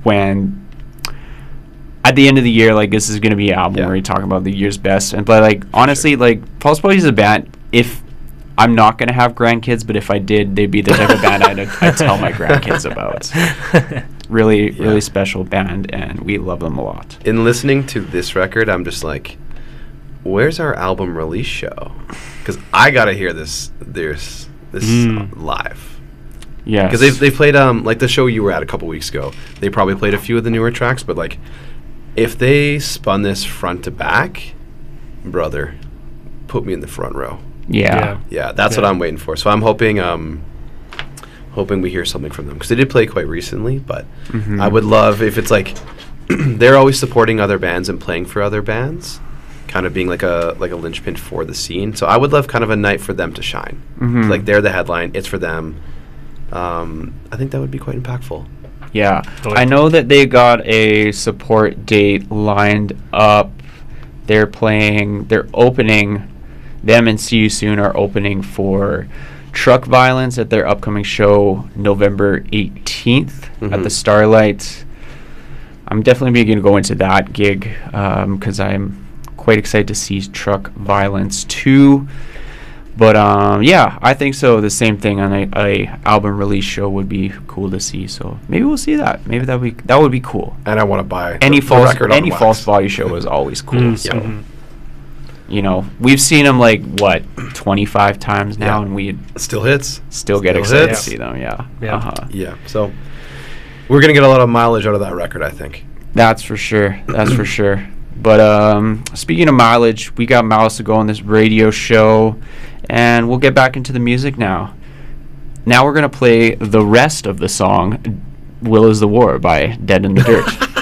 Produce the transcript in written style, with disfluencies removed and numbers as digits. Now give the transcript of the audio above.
when at the end of the year, like, this is going to be an album where we talk about the year's best. But, like, honestly, like, False Apologies is a band, if I'm not going to have grandkids, but if I did, they'd be the type of band I'd tell my grandkids about. Really special band, and we love them a lot. In listening to this record, I'm just like, where's our album release show? Because I got to hear this live. Yeah. Because they played, like, the show you were at a couple weeks ago, they probably played a few of the newer tracks, but, like, if they spun this front to back, brother, put me in the front row. Yeah, that's what I'm waiting for. So I'm hoping we hear something from them, because they did play quite recently. But I would love if it's like they're always supporting other bands and playing for other bands, kind of being like a linchpin for the scene. So I would love kind of a night for them to shine. Like, they're the headline. It's for them. I think that would be quite impactful. Yeah, I know that they got a support date lined up. They're opening. Them and See You Soon are opening for Truck Violence at their upcoming show November 18th at the Starlight. I'm definitely going to go into that gig because I'm quite excited to see Truck Violence too. But I think so. The same thing on a album release show would be cool to see. So maybe we'll see that. Maybe that would be cool. And I want to buy any False Body show is always cool. So. You know, we've seen them like 25 times now, and we still hits. Still get excited to see them. Yeah. So we're gonna get a lot of mileage out of that record, I think. That's for sure. That's for sure. But speaking of mileage, we got miles to go on this radio show, and we'll get back into the music now. Now we're gonna play the rest of the song "Will Is the War" by Dead in the Dirt.